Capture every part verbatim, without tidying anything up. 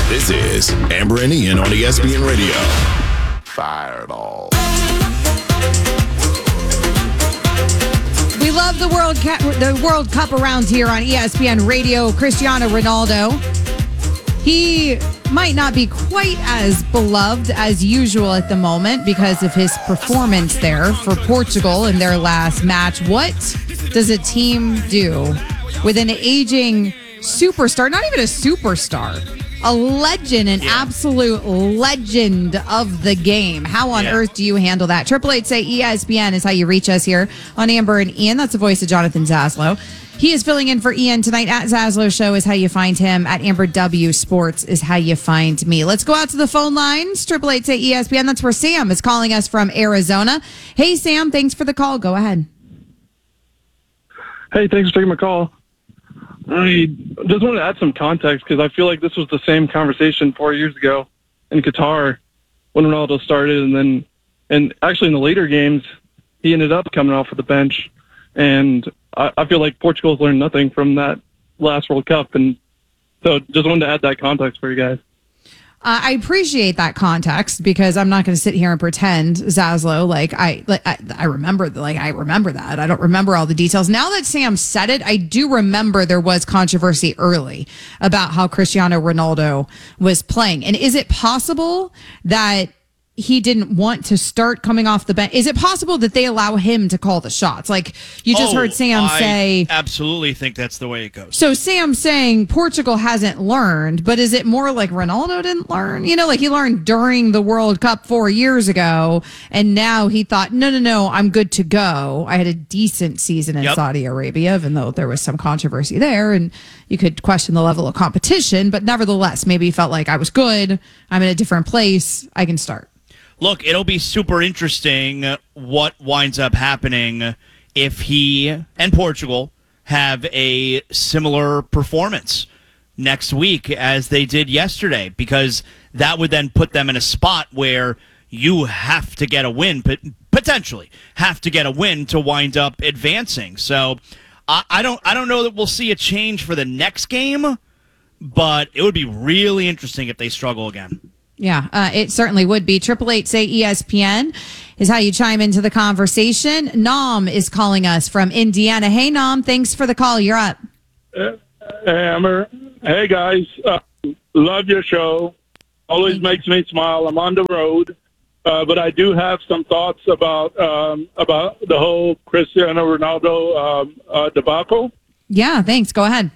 This is Amber and Ian on E S P N Radio. Fireball. We love the World Cup, the World Cup around here on E S P N Radio. Cristiano Ronaldo. He might not be quite as beloved as usual at the moment because of his performance there for Portugal in their last match. What does a team do with an aging superstar, not even a superstar, a legend, an yeah. absolute legend of the game? How on yeah. earth do you handle that? Triple eight say E S P N is how you reach us here on Amber and Ian. That's the voice of Jonathan Zaslow. He is filling in for Ian tonight. At Zaslow Show is how you find him. At Amber W Sports is how you find me. Let's go out to the phone lines. Triple eight say E S P N. That's where Sam is calling us from Arizona. Hey, Sam, thanks for the call. Go ahead. Hey, thanks for taking my call. I just wanted to add some context because I feel like this was the same conversation four years ago in Qatar when Ronaldo started, and then, and actually in the later games, he ended up coming off of the bench, and I, I feel like Portugal's learned nothing from that last World Cup, and so just wanted to add that context for you guys. Uh, I appreciate that context because I'm not going to sit here and pretend, Zaslow, like I, like I, I remember, like I remember that. I don't remember all the details. Now that Sam said it, I do remember there was controversy early about how Cristiano Ronaldo was playing. And is it possible that he didn't want to start coming off the bench? Is it possible that they allow him to call the shots? Like you just oh, heard Sam I say. Absolutely think that's the way it goes. So Sam saying Portugal hasn't learned, but is it more like Ronaldo didn't learn? You know, like he learned during the World Cup four years ago, and now he thought, no, no, no, I'm good to go. I had a decent season in yep. Saudi Arabia, even though there was some controversy there, and you could question the level of competition, but nevertheless, maybe he felt like I was good. I'm in a different place. I can start. Look, it'll be super interesting what winds up happening if he and Portugal have a similar performance next week as they did yesterday, because that would then put them in a spot where you have to get a win, but potentially have to get a win to wind up advancing. So I, I don't, I don't know that we'll see a change for the next game, but it would be really interesting if they struggle again. Yeah, uh, it certainly would be. Triple eight say E S P N is how you chime into the conversation. Nam is calling us from Indiana. Hey, Nam, thanks for the call. You're up. Hey, Amber. Hey, guys. Uh, love your show. Always Thank makes you. me smile. I'm on the road, uh, but I do have some thoughts about um, about the whole Cristiano Ronaldo um, uh, debacle. Yeah, thanks. Go ahead.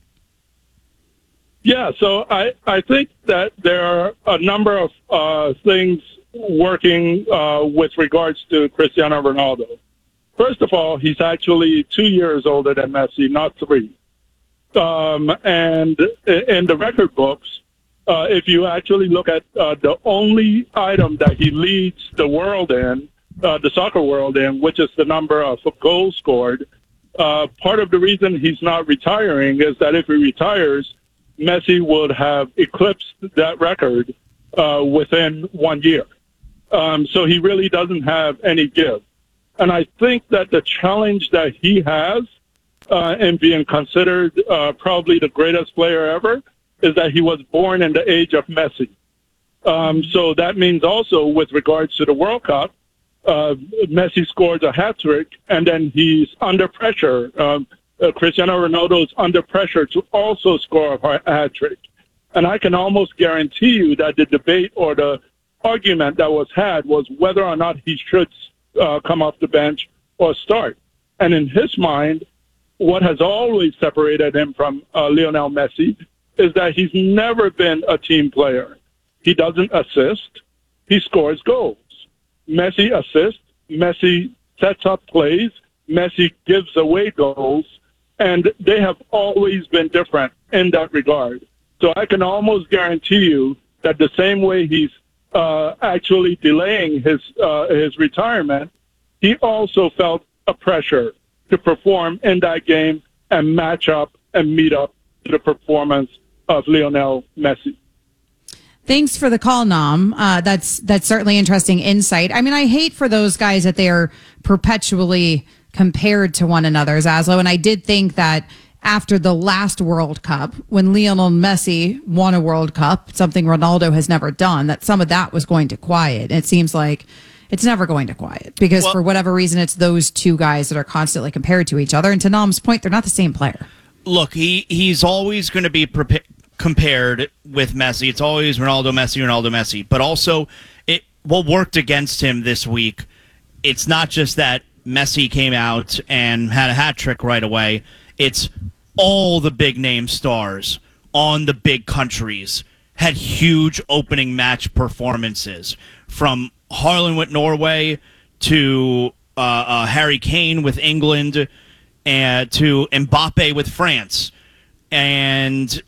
Yeah, so I, I think that there are a number of uh, things working uh, with regards to Cristiano Ronaldo. First of all, he's actually two years older than Messi, not three. Um, and in the record books, uh, if you actually look at uh, the only item that he leads the world in, uh, the soccer world in, which is the number of goals scored, uh, part of the reason he's not retiring is that if he retires, Messi would have eclipsed that record uh, within one year. Um, so he really doesn't have any give. And I think that the challenge that he has uh, in being considered uh, probably the greatest player ever is that he was born in the age of Messi. Um, so that means also with regards to the World Cup, uh, Messi scores a hat trick and then he's under pressure. Um, Uh, Cristiano Ronaldo is under pressure to also score a hat trick. And I can almost guarantee you that the debate or the argument that was had was whether or not he should uh, come off the bench or start. And in his mind, what has always separated him from uh, Lionel Messi is that he's never been a team player. He doesn't assist. He scores goals. Messi assists. Messi sets up plays. Messi gives away goals. And they have always been different in that regard. So I can almost guarantee you that the same way he's uh, actually delaying his uh, his retirement, he also felt a pressure to perform in that game and match up and meet up to the performance of Lionel Messi. Thanks for the call, Nam. Uh, that's that's certainly interesting insight. I mean, I hate for those guys that they are perpetually compared to one another, Zaslow. And I did think that after the last World Cup, when Lionel Messi won a World Cup, something Ronaldo has never done, that some of that was going to quiet. It seems like it's never going to quiet because well, for whatever reason, it's those two guys that are constantly compared to each other. And to Nam's point, they're not the same player. Look, he, he's always going to be prepa- compared with Messi. It's always Ronaldo, Messi, Ronaldo, Messi. But also, it what worked against him this week, it's not just that Messi came out and had a hat trick right away. It's all the big name stars on the big countries had huge opening match performances, from Haaland with Norway to uh, uh, Harry Kane with England and to Mbappe with France. And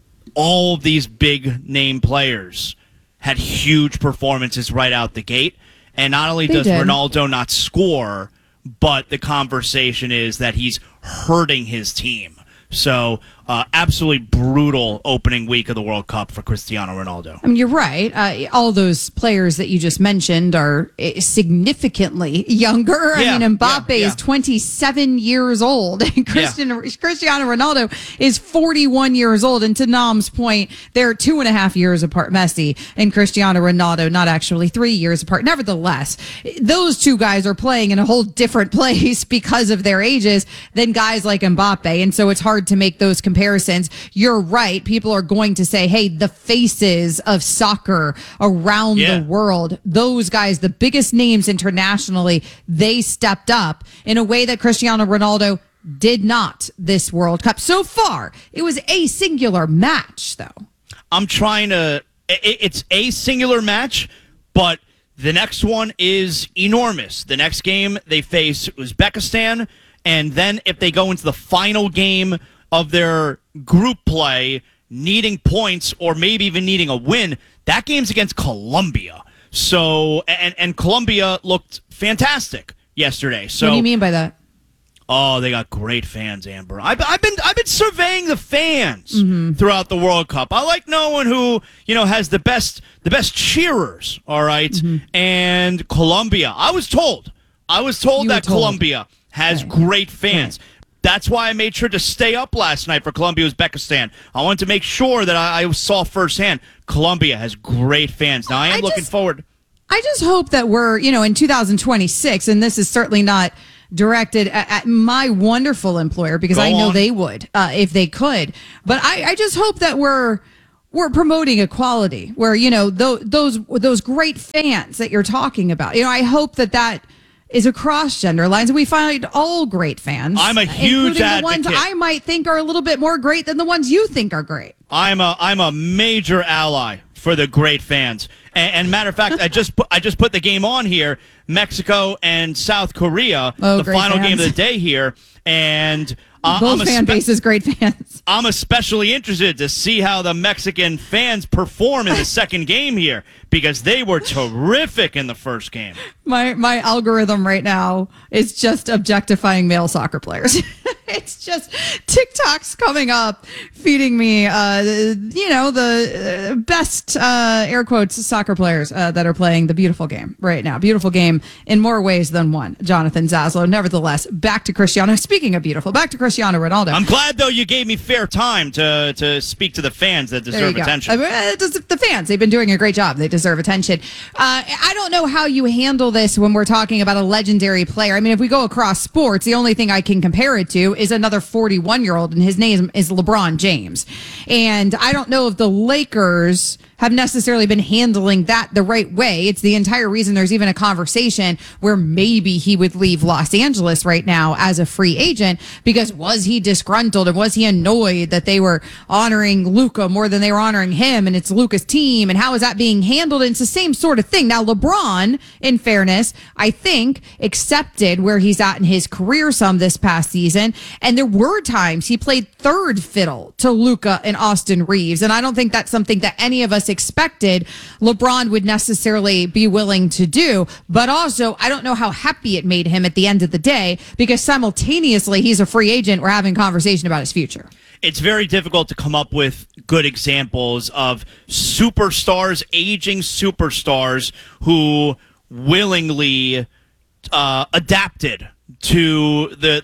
all of these big name players had huge performances right out the gate. And not only They does did. Ronaldo not score, but the conversation is that he's hurting his team. So, uh, absolutely brutal opening week of the World Cup for Cristiano Ronaldo. I mean, you're right. Uh, all those players that you just mentioned are uh, significantly younger. Yeah, I mean, Mbappe yeah, yeah. is twenty-seven years old, and Cristiano, Cristiano Ronaldo is forty-one years old. And to Nam's point, they're two and a half years apart. Messi and Cristiano Ronaldo, not actually three years apart. Nevertheless, those two guys are playing in a whole different place because of their ages than guys like Mbappe. And so it's hard to make those comparisons. You're right. People are going to say, hey, the faces of soccer around Yeah. the world, those guys, the biggest names internationally, they stepped up in a way that Cristiano Ronaldo did not this World Cup. So far, it was a singular match, though. I'm trying to. It, it's a singular match, but the next one is enormous. The next game they face Uzbekistan, and then if they go into the final game of their group play, needing points or maybe even needing a win, that game's against Colombia. So, and and Colombia looked fantastic yesterday. So, What do you mean by that? oh, they got great fans, Amber. I've, I've been I've been surveying the fans Mm-hmm. throughout the World Cup. I like knowing who you know has the best the best cheerers. All right? Mm-hmm. And Colombia. I was told. I was told You were that told. Colombia has Right. great fans. That's why I made sure to stay up last night for Colombia Uzbekistan. I wanted to make sure that I, I saw firsthand Colombia has great fans. Now I am I looking just- forward. I just hope that we're, you know, in two thousand twenty-six, and this is certainly not directed at, at my wonderful employer because Go I know on. they would uh, if they could. But I, I just hope that we're we're promoting equality, where you know those those those great fans that you're talking about. You know, I hope that that is across gender lines, and we find all great fans. I'm a huge including the ones advocate. I might think are a little bit more great than the ones you think are great. I'm a I'm a major ally for the great fans. And, and matter of fact, I just put, I just put the game on here, Mexico and South Korea, Oh, the great final fans. game of the day here, and uh, Both I'm a fan spe- bases, great fans. I'm especially interested to see how the Mexican fans perform in the second game here because they were terrific in the first game. My my algorithm right now is just objectifying male soccer players. It's just TikTok's coming up, feeding me, uh, you know, the uh, best uh, air quotes soccer players uh, that are playing the beautiful game right now. Beautiful game in more ways than one. Jonathan Zaslow. Nevertheless, back to Cristiano. Speaking of beautiful, back to Cristiano Ronaldo. I'm glad though you gave me fair time to to speak to the fans that There you deserve go. attention. I mean, uh, does- the fans, they've been doing a great job. They deserve attention. Uh, I don't know how you handle this when we're talking about a legendary player. I mean, if we go across sports, the only thing I can compare it to is another forty-one-year-old, and his name is LeBron James. And I don't know if the Lakers have necessarily been handling that the right way. It's the entire reason there's even a conversation where maybe he would leave Los Angeles right now as a free agent, because was he disgruntled and was he annoyed that they were honoring Luka more than they were honoring him, and it's Luka's team, and how is that being handled? And it's the same sort of thing. Now, LeBron, in fairness, I think accepted where he's at in his career some this past season, and there were times he played third fiddle to Luka and Austin Reeves, and I don't think that's something that any of us expected LeBron would necessarily be willing to do. But also, I don't know how happy it made him at the end of the day, because simultaneously he's a free agent. We're having conversation about his future. It's very difficult to come up with good examples of superstars, aging superstars who willingly uh, adapted to the the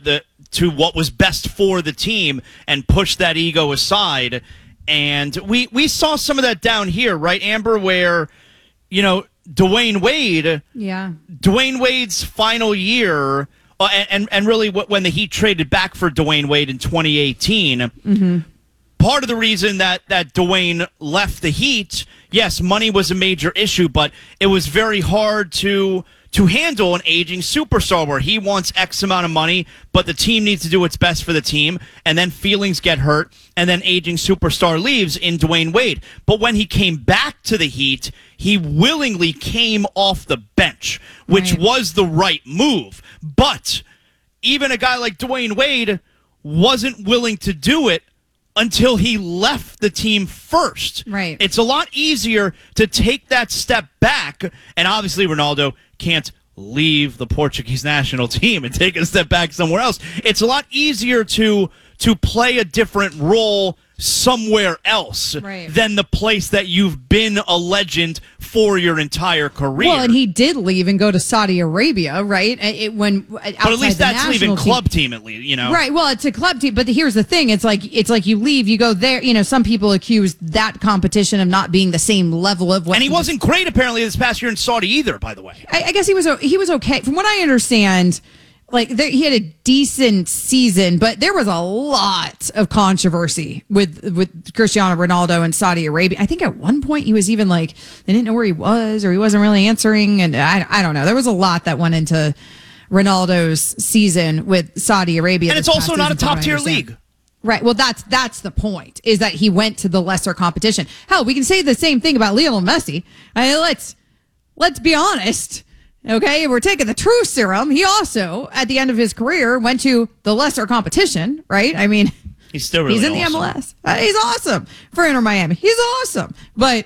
to what was best for the team and push that ego aside. And we, we saw some of that down here, right, Amber, where, you know, Dwayne Wade, yeah, Dwayne Wade's final year, uh, and, and, and really when the Heat traded back for Dwayne Wade in twenty eighteen, mm-hmm. part of the reason that, that Dwayne left the Heat, yes, money was a major issue, but it was very hard to to handle an aging superstar where he wants X amount of money, but the team needs to do what's best for the team, and then feelings get hurt, and then aging superstar leaves in Dwayne Wade. But when he came back to the Heat, he willingly came off the bench, which right. was the right move. But even a guy like Dwayne Wade wasn't willing to do it until he left the team first. Right. It's a lot easier to take that step back, and obviously Ronaldo can't leave the Portuguese national team and take a step back somewhere else. It's a lot easier to to play a different role somewhere else right. than the place that you've been a legend for your entire career. Well, and he did leave and go to Saudi Arabia, right? It, when but at least that's leaving club team, at least, you know. Right. Well, it's a club team, but here's the thing: it's like it's like you leave, you go there. You know, some people accuse that competition of not being the same level of what. And he wasn't great apparently this past year in Saudi either. By the way, I, I guess he was he was okay from what I understand. Like there, he had a decent season, but there was a lot of controversy with with Cristiano Ronaldo and Saudi Arabia. I think at one point he was even like they didn't know where he was, or he wasn't really answering, and I I don't know. There was a lot that went into Ronaldo's season with Saudi Arabia, and it's also not a top tier league. Right. Well, that's that's the point, is that he went to the lesser competition. Hell, we can say the same thing about Lionel Messi. I mean, let's let's be honest. Okay, we're taking the true serum. He also, at the end of his career, went to the lesser competition, right? I mean, he's still really he's in awesome. the M L S. Uh, he's awesome for Inter Miami. He's awesome, but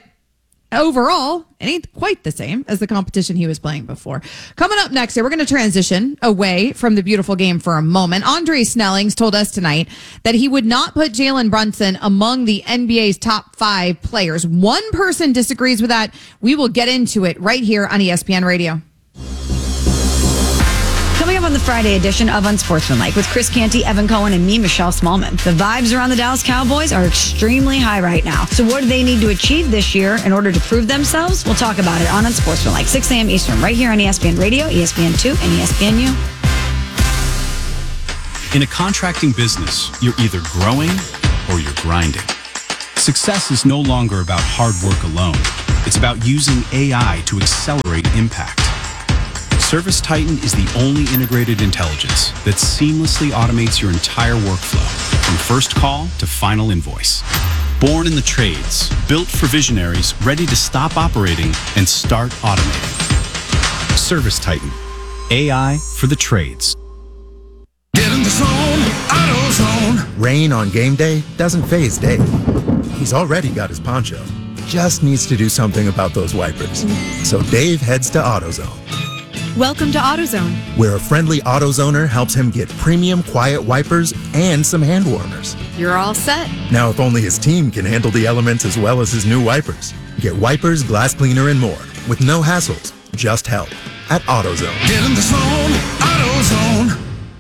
overall, it ain't quite the same as the competition he was playing before. Coming up next, here, we're going to transition away from the beautiful game for a moment. Andre Snellings told us tonight that he would not put Jalen Brunson among the N B A's top five players. One person disagrees with that. We will get into it right here on E S P N Radio. Coming up on the Friday edition of Unsportsmanlike with Chris Canty, Evan Cohen, and me, Michelle Smallman. The vibes around the Dallas Cowboys are extremely high right now. So what do they need to achieve this year in order to prove themselves? We'll talk about it on Unsportsmanlike, six a.m. Eastern, right here on E S P N Radio, E S P N two, and E S P N U. In a contracting business, you're either growing or you're grinding. Success is no longer about hard work alone. It's about using A I to accelerate impact. Service Titan is the only integrated intelligence that seamlessly automates your entire workflow, from first call to final invoice. Born in the trades, built for visionaries ready to stop operating and start automating. Service Titan, A I for the trades. Get in the zone, AutoZone. Rain on game day doesn't faze Dave. He's already got his poncho. Just needs to do something about those wipers. So Dave heads to AutoZone. Welcome to AutoZone, where a friendly AutoZoner helps him get premium quiet wipers and some hand warmers. You're all set. Now, if only his team can handle the elements as well as his new wipers. Get wipers, glass cleaner, and more with no hassles, just help at AutoZone. Get in the zone, AutoZone.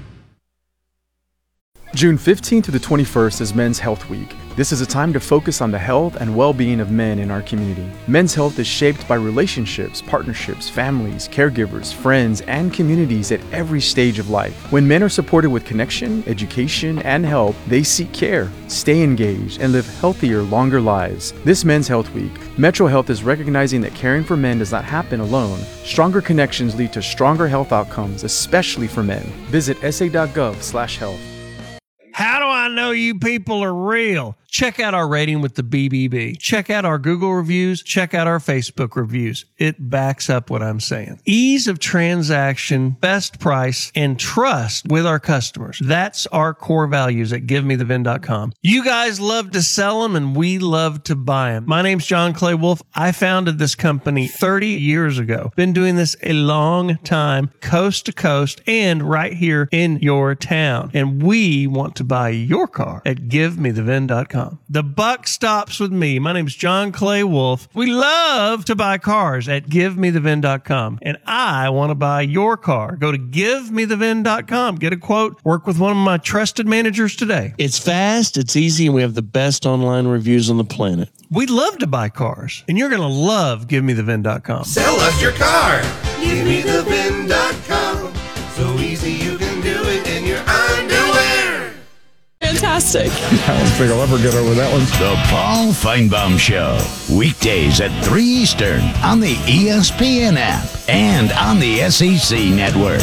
June fifteenth to the twenty-first is Men's Health Week. This is a time to focus on the health and well-being of men in our community. Men's health is shaped by relationships, partnerships, families, caregivers, friends, and communities at every stage of life. When men are supported with connection, education, and help, they seek care, stay engaged, and live healthier, longer lives. This Men's Health Week, Metro Health is recognizing that caring for men does not happen alone. Stronger connections lead to stronger health outcomes, especially for men. Visit s a dot gov slash health. How do I know you people are real? Check out our rating with the B B B. Check out our Google reviews. Check out our Facebook reviews. It backs up what I'm saying. Ease of transaction, best price, and trust with our customers. That's our core values at give me the vin dot com. You guys love to sell them, and we love to buy them. My name's John Clay Wolf. I founded this company thirty years ago. Been doing this a long time, coast to coast, and right here in your town. And we want to buy your car at give me the vin dot com. com. The buck stops with me. My name's John Clay Wolf. We love to buy cars at give me the vin dot com, and I want to buy your car. Go to give me the vin dot com. Get a quote. Work with one of my trusted managers today. It's fast, it's easy, and we have the best online reviews on the planet. We love to buy cars, and you're going to love give me the vin dot com. Sell us your car. give me the vin dot com. So easy you can do it in your underwear. Fantastic. I don't think I'll ever get over that one. The Paul Feinbaum Show. Weekdays at three Eastern on the E S P N app and on the S E C network.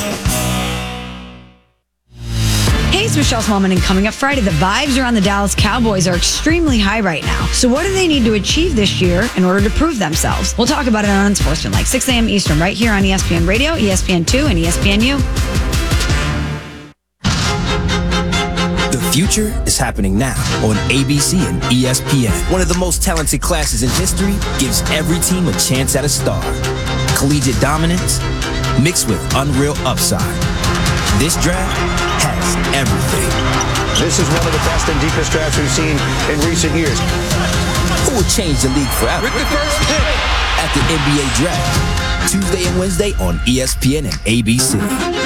Hey, it's Michelle Smallman, and coming up Friday, the vibes around the Dallas Cowboys are extremely high right now. So what do they need to achieve this year in order to prove themselves? We'll talk about it on Unsportsmanlike, six a.m. Eastern, right here on E S P N Radio, E S P N two, and E S P N U. The future is happening now on A B C and E S P N. One of the most talented classes in history gives every team a chance at a star. Collegiate dominance mixed with unreal upside. This draft has everything. This is one of the best and deepest drafts we've seen in recent years. Who will change the league forever? With the first pick at the N B A Draft, Tuesday and Wednesday on E S P N and A B C.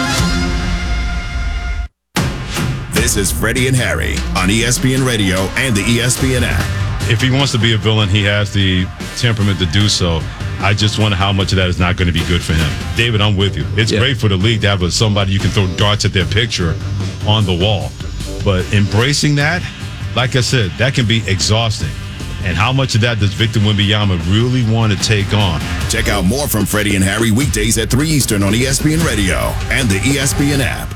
This is Freddie and Harry on E S P N Radio and the E S P N app. If he wants to be a villain, he has the temperament to do so. I just wonder how much of that is not going to be good for him. David, I'm with you. It's yeah. great for the league to have somebody you can throw darts at their picture on the wall. But embracing that, like I said, that can be exhausting. And how much of that does Victor Wembanyama really want to take on? Check out more from Freddie and Harry weekdays at three Eastern on E S P N Radio and the E S P N app.